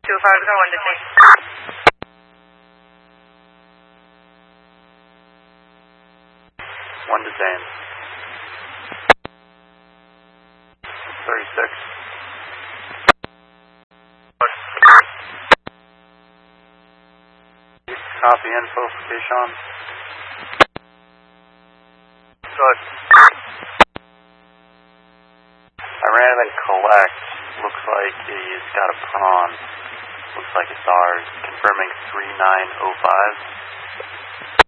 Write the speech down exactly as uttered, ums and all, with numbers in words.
two five zero one to ten. one to ten. thirty-six. Copy info for Keyshawn. Good. I ran him in collect. Looks like he's got a prawn. Looks like it's ours. Confirming three nine oh five.